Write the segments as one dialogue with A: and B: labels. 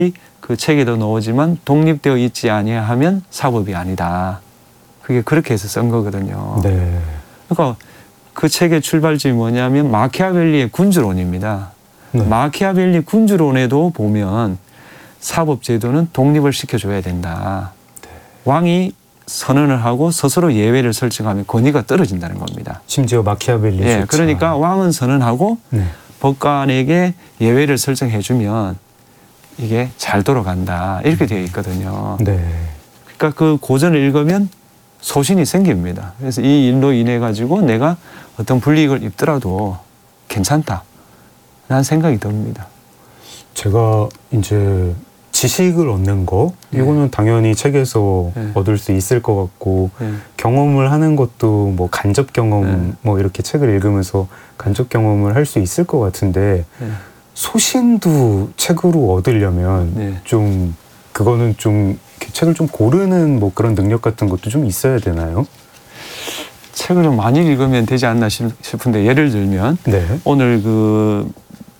A: 그 책에도 나오지만 독립되어 있지 아니하면 사법이 아니다. 그게 그렇게 해서 쓴 거거든요.
B: 네.
A: 그러니까 그 책의 출발점이 뭐냐면 마키아벨리의 군주론입니다.
B: 네.
A: 마키아벨리 군주론에도 보면 사법제도는 독립을 시켜줘야 된다.
B: 네.
A: 왕이 선언을 하고 스스로 예외를 설정하면 권위가 떨어진다는 겁니다.
B: 심지어 마키아벨리.
A: 예, 그러니까 왕은 선언하고
B: 네.
A: 법관에게 예외를 설정해주면 이게 잘 돌아간다. 이렇게 되어 있거든요.
B: 네.
A: 그러니까 그 고전을 읽으면 소신이 생깁니다. 그래서 이 일로 인해 가지고 내가 어떤 불이익을 입더라도 괜찮다. 라는 생각이 듭니다.
B: 제가 이제 지식을 얻는 거 이거는 당연히 책에서
A: 네.
B: 얻을 수 있을 것 같고
A: 네.
B: 경험을 하는 것도 뭐 간접 경험
A: 네.
B: 뭐 이렇게 책을 읽으면서 간접 경험을 할 수 있을 것 같은데
A: 네.
B: 소신도 책으로 얻으려면
A: 네.
B: 좀 그거는 좀 이렇게 책을 좀 고르는 뭐 그런 능력 같은 것도 좀 있어야 되나요?
A: 책을 좀 많이 읽으면 되지 않나 싶은데 예를 들면
B: 네.
A: 오늘 그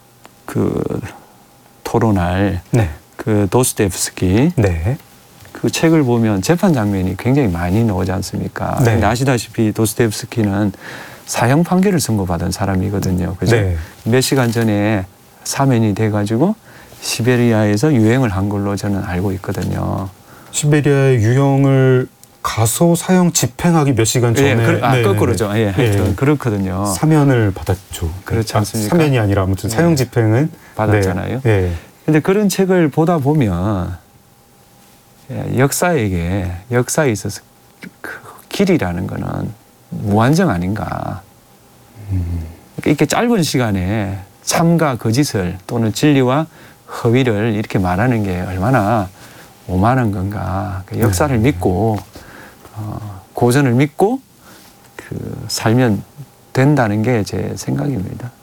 A: 토론할
B: 네.
A: 그 도스토옙스키
B: 네.
A: 그 책을 보면 재판 장면이 굉장히 많이 나오지 않습니까?
B: 네.
A: 근데 아시다시피 도스토옙스키는 사형 판결을 선고받은 사람이거든요. 그죠?
B: 네.
A: 몇 시간 전에 사면이 돼가지고 시베리아에서 유행을 한 걸로 저는 알고 있거든요.
B: 시베리아에 유형을 가서 사형 집행하기 몇 시간 전에
A: 예, 거꾸로죠. 예, 하여튼
B: 예.
A: 그렇거든요.
B: 사면을 받았죠.
A: 그렇지 않습니까?
B: 사면이 아니라 아무튼
A: 예.
B: 사형 집행은
A: 받았잖아요.
B: 네. 예.
A: 근데 그런 책을 보다 보면 역사에 있어서 그 길이라는 거는 무한정 아닌가. 이렇게 짧은 시간에 참과 거짓을 또는 진리와 허위를 이렇게 말하는 게 얼마나 오만한 건가. 그 역사를 믿고 고전을 믿고 살면 된다는 게 제 생각입니다.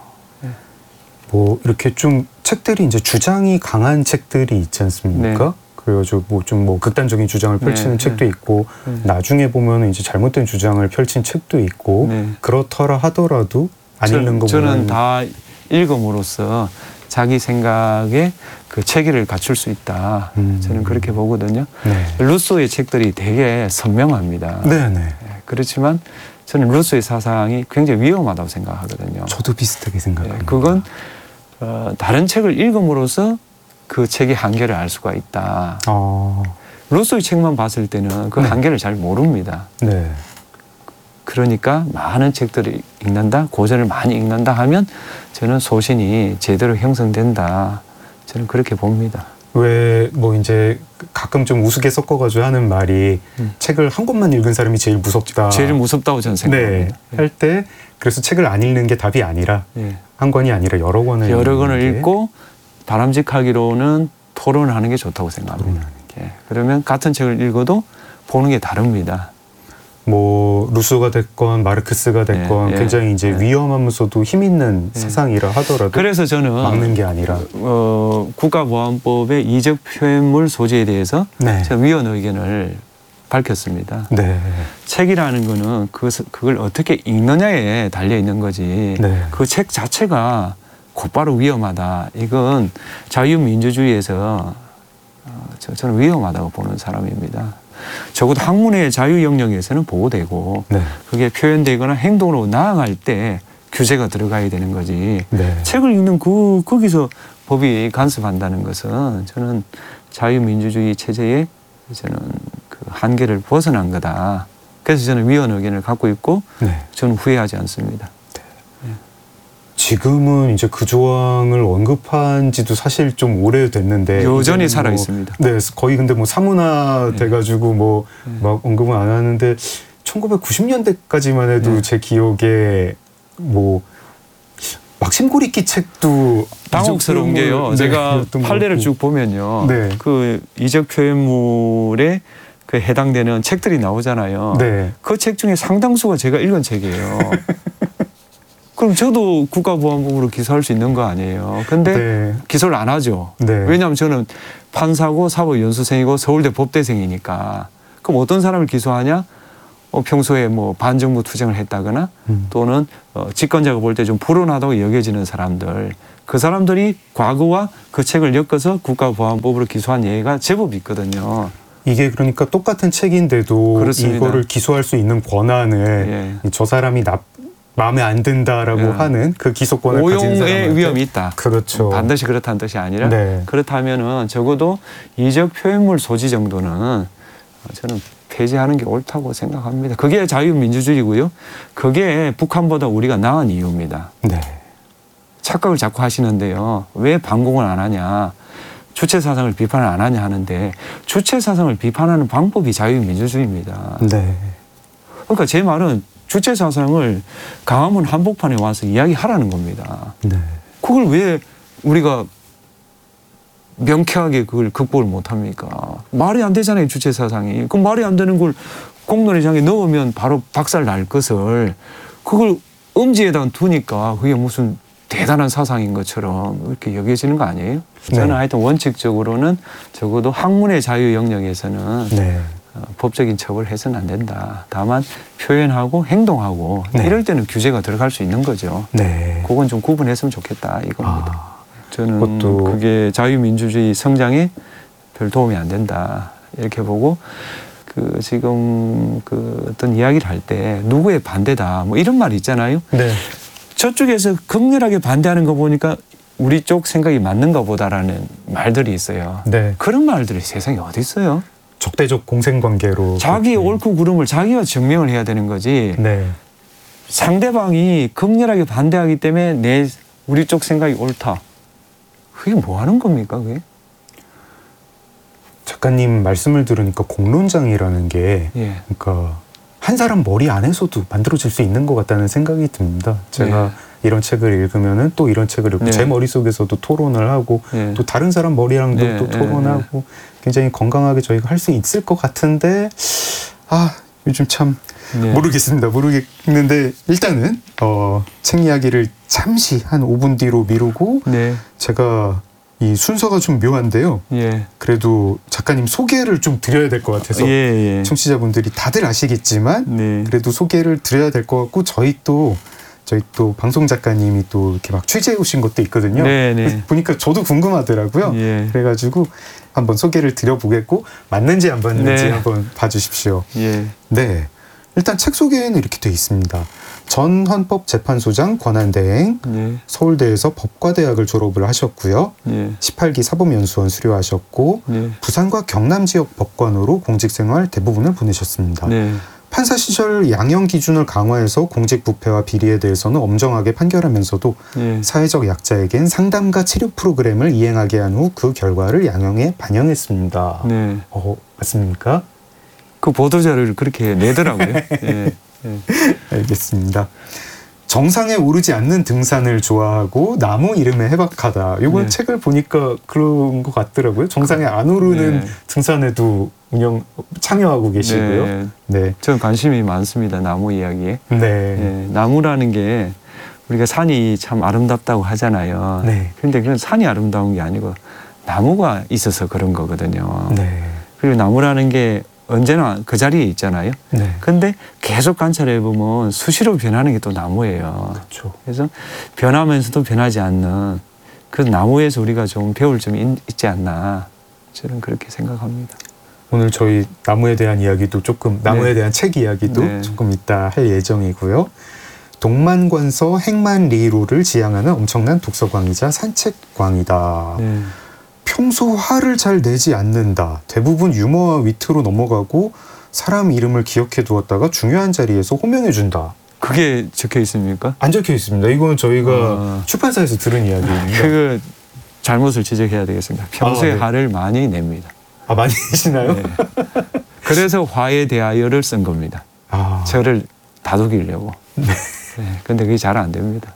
B: 뭐 이렇게 좀 책들이 이제 주장이 강한 책들이 있지 않습니까?
A: 네.
B: 그래가지고 뭐 좀 뭐 극단적인 주장을 펼치는
A: 네,
B: 책도
A: 네.
B: 있고 나중에 보면 이제 잘못된 주장을 펼친 책도 있고
A: 네.
B: 그렇더라 하더라도 안 읽는
A: 저는
B: 거보다는
A: 다 읽음으로써 자기 생각에 그 체계를 갖출 수 있다. 저는 그렇게 보거든요.
B: 네.
A: 루소의 책들이 되게 선명합니다.
B: 네네.
A: 그렇지만 저는 루소의 사상이 굉장히 위험하다고 생각하거든요.
B: 저도 비슷하게 생각합니다.
A: 그건 다른 책을 읽음으로써 그 책의 한계를 알 수가 있다. 루소의 책만 봤을 때는 그
B: 네.
A: 한계를 잘 모릅니다.
B: 네.
A: 그러니까 많은 책들을 읽는다, 고전을 많이 읽는다 하면 저는 소신이 제대로 형성된다. 저는 그렇게 봅니다.
B: 왜 뭐 이제 가끔 좀 우스개 섞어가지고 하는 말이 책을 한 권만 읽은 사람이 제일 무섭다.
A: 제일 무섭다고 저는 생각합니다.
B: 네. 할 때 그래서 책을 안 읽는 게 답이 아니라
A: 예.
B: 한 권이 아니라 여러 권을
A: 읽고 바람직하기로는 토론하는 게 좋다고 생각합니다. 예. 그러면 같은 책을 읽어도 보는 게 다릅니다.
B: 뭐 루소가 됐건 마르크스가 됐건
A: 예, 예,
B: 굉장히 이제
A: 예.
B: 위험하면서도 힘 있는 사상이라 하더라도
A: 그래서 저는
B: 막는 게 아니라
A: 국가보안법의 이적 표현물 소지에 대해서
B: 네.
A: 제가 위헌 의견을 밝혔습니다.
B: 네.
A: 책이라는 거는 그걸 어떻게 읽느냐에 달려 있는 거지.
B: 네.
A: 그 책 자체가 곧바로 위험하다. 이건 자유민주주의에서 저는 위험하다고 보는 사람입니다. 적어도 학문의 자유 영역에서는 보호되고
B: 네.
A: 그게 표현되거나 행동으로 나아갈 때 규제가 들어가야 되는 거지.
B: 네.
A: 책을 읽는 거기서 법이 간섭한다는 것은 저는 자유민주주의 체제의 저는 그 한계를 벗어난 거다. 그래서 저는 위헌 의견을 갖고 있고
B: 네.
A: 저는 후회하지 않습니다.
B: 지금은 이제 그 조항을 언급한 지도 사실 좀 오래됐는데
A: 여전히
B: 이제는
A: 살아
B: 뭐,
A: 있습니다.
B: 네, 거의 근데 뭐 사문화 돼가지고 뭐 막 언급은 안 하는데 1990년대까지만 해도
A: 네.
B: 제 기억에 뭐 막심고리끼 책도
A: 당혹스러운 게요.
B: 네,
A: 제가
B: 그랬던
A: 판례를
B: 것 같고.
A: 쭉 보면요.
B: 네.
A: 그 이적 표현물에 그 해당되는 책들이 나오잖아요.
B: 네.
A: 그 책 중에 상당수가 제가 읽은 책이에요. 그럼 저도 국가보안법으로 기소할 수 있는 거 아니에요. 근데
B: 네.
A: 기소를 안 하죠.
B: 네.
A: 왜냐하면 저는 판사고 사법연수생이고 서울대 법대생이니까. 그럼 어떤 사람을 기소하냐? 평소에 뭐 반정부 투쟁을 했다거나 또는 집권자가 볼 때 좀 불온하다고 여겨지는 사람들 그 사람들이 과거와 그 책을 엮어서 국가보안법으로 기소한 예가 제법 있거든요.
B: 이게 그러니까 똑같은 책인데도
A: 그렇습니다.
B: 이거를 기소할 수 있는 권한을 저 사람이 마음에 안 든다라고 하는 그 기소권을 가진
A: 오용의
B: 사람한테
A: 위험이 있다.
B: 그렇죠.
A: 반드시 그렇다는 뜻이 아니라
B: 네.
A: 그렇다면은 적어도 이적 표현물 소지 정도는 저는 폐지하는 게 옳다고 생각합니다. 그게 자유민주주의고요. 그게 북한보다 우리가 나은 이유입니다.
B: 네.
A: 착각을 자꾸 하시는데요. 왜 반공을 안 하냐. 주체 사상을 비판을 안 하냐 하는데 주체 사상을 비판하는 방법이 자유민주주의입니다.
B: 네.
A: 그러니까 제 말은 주체 사상을 광화문 한복판에 와서 이야기하라는 겁니다.
B: 네.
A: 그걸 왜 우리가 명쾌하게 그걸 극복을 못합니까? 말이 안 되잖아요, 주체 사상이. 그 말이 안 되는 걸 공론의장에 넣으면 바로 박살 날 것을 그걸 음지에다 두니까 그게 무슨 대단한 사상인 것처럼 이렇게 여겨지는 거 아니에요? 저는
B: 네.
A: 하여튼 원칙적으로는 적어도 학문의 자유 영역에서는
B: 네.
A: 법적인 처벌을 해서는 안 된다. 다만 표현하고 행동하고
B: 네.
A: 이럴 때는 규제가 들어갈 수 있는 거죠.
B: 네.
A: 그건 좀 구분했으면 좋겠다 이겁니다. 저는
B: 그것도
A: 그게 자유민주주의 성장에 별 도움이 안 된다 이렇게 보고 그 지금 그 어떤 이야기를 할 때 누구의 반대다 뭐 이런 말이 있잖아요.
B: 네.
A: 저쪽에서 극렬하게 반대하는 거 보니까 우리 쪽 생각이 맞는가 보다라는 말들이 있어요.
B: 네.
A: 그런 말들이 세상에 어디 있어요?
B: 적대적 공생관계로
A: 자기
B: 그렇게.
A: 옳고 그름을 자기가 증명을 해야 되는 거지.
B: 네.
A: 상대방이 극렬하게 반대하기 때문에 우리 쪽 생각이 옳다. 그게 뭐 하는 겁니까, 그게?
B: 작가님 말씀을 들으니까 공론장이라는 게
A: 예.
B: 그러니까 한 사람 머리 안에서도 만들어질 수 있는 것 같다는 생각이 듭니다. 제가 이런 책을 읽으면은 또 이런 책을 읽고
A: 네.
B: 제 머릿속에서도 토론을 하고
A: 예.
B: 또 다른 사람 머리랑도
A: 네,
B: 또 토론하고 굉장히 건강하게 저희가 할 수 있을 것 같은데 요즘 참
A: 네.
B: 모르겠습니다. 모르겠는데 일단은 책 이야기를 잠시 한 5분 뒤로 미루고
A: 네.
B: 제가 이 순서가 좀 묘한데요.
A: 예.
B: 그래도 작가님 소개를 좀 드려야 될 것 같아서
A: 예.
B: 청취자분들이 다들 아시겠지만
A: 네.
B: 그래도 소개를 드려야 될 것 같고 저희 또 방송 작가님이 또 이렇게 막 취재해 오신 것도 있거든요.
A: 네.
B: 그래서 보니까 저도 궁금하더라고요.
A: 예.
B: 그래가지고 한번 소개를 드려보겠고 맞는지 안 맞는지
A: 네.
B: 한번 봐주십시오.
A: 예.
B: 네, 일단 책 소개에는 이렇게 돼 있습니다. 전 헌법재판소장 권한대행,
A: 예.
B: 서울대에서 법과대학을 졸업을 하셨고요.
A: 예.
B: 18기 사법연수원 수료하셨고
A: 예.
B: 부산과 경남 지역 법관으로 공직생활 대부분을 보내셨습니다.
A: 네.
B: 판사 시절 양형 기준을 강화해서 공직 부패와 비리에 대해서는 엄정하게 판결하면서도
A: 예.
B: 사회적 약자에겐 상담과 치료 프로그램을 이행하게 한 후 그 결과를 양형에 반영했습니다.
A: 네.
B: 맞습니까?
A: 그 보도자료를 그렇게 내더라고요. 예. 예.
B: 알겠습니다. 정상에 오르지 않는 등산을 좋아하고 나무 이름에 해박하다. 이건
A: 네.
B: 책을 보니까 그런 것 같더라고요. 정상에 안 오르는
A: 네.
B: 등산에도 참여하고 계시고요.
A: 네.
B: 네.
A: 저는 관심이 많습니다. 나무 이야기에.
B: 네.
A: 예. 나무라는 게 우리가 산이 참 아름답다고 하잖아요.
B: 네.
A: 그런데 그건 산이 아름다운 게 아니고 나무가 있어서 그런 거거든요.
B: 네.
A: 그리고 나무라는 게 언제나 그 자리에 있잖아요.
B: 네.
A: 근데 계속 관찰해 보면 수시로 변하는 게 또 나무예요.
B: 그렇죠.
A: 그래서 변하면서도 변하지 않는 그 나무에서 우리가 좀 배울 점이 있지 않나 저는 그렇게 생각합니다.
B: 오늘 저희 나무에 대한 이야기도 조금 나무에
A: 네.
B: 대한 책 이야기도
A: 네.
B: 조금 이따 할 예정이고요. 동만관서 행만리로를 지향하는 엄청난 독서광이자 산책광이다.
A: 네.
B: 평소 화를 잘 내지 않는다. 대부분 유머와 위트로 넘어가고 사람 이름을 기억해 두었다가 중요한 자리에서 호명해 준다.
A: 그게 적혀 있습니까?
B: 안 적혀 있습니다. 이거는 저희가 출판사에서 들은 이야기입니다.
A: 그 잘못을 지적해야 되겠습니다. 평소에
B: 네.
A: 화를 많이 냅니다.
B: 많이 내시나요?
A: 네. 그래서 화에 대하여를 쓴 겁니다. 저를 다독이려고. 네. 근데 그게 잘 안 됩니다.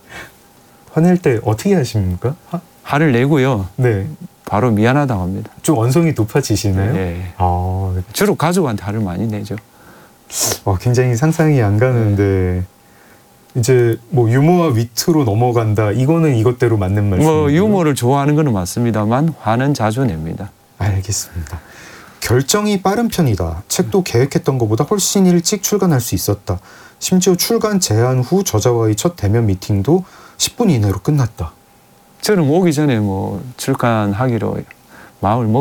B: 화낼 때 어떻게 하십니까?
A: 화를 내고요.
B: 네.
A: 바로 미안하다고 합니다.
B: 좀 언성이 높아지시나요?
A: 네.
B: 아,
A: 주로 가족한테 화를 많이 내죠.
B: 굉장히 상상이 안 가는데 이제 뭐 유머와 위트로 넘어간다. 이거는 이것대로 맞는 말씀이에요.
A: 뭐 유머를 좋아하는 건 맞습니다만 화는 자주 냅니다.
B: 알겠습니다. 결정이 빠른 편이다. 책도 계획했던 것보다 훨씬 일찍 출간할 수 있었다. 심지어 출간 제한 후 저자와의 첫 대면 미팅도 10분 이내로 끝났다.
A: 저는 오기 전에 뭐 출간하기로 마음을 먹